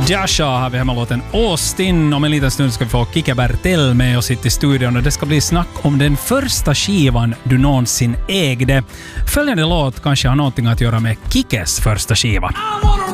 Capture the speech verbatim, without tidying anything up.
Jasha har vi hemma låten Austin. Om en liten stund ska vi få Kike Bertell med oss hit i studion och det ska bli snack om den första skivan du någonsin ägde. Följande låt kanske har någonting att göra med Kikes första skiva.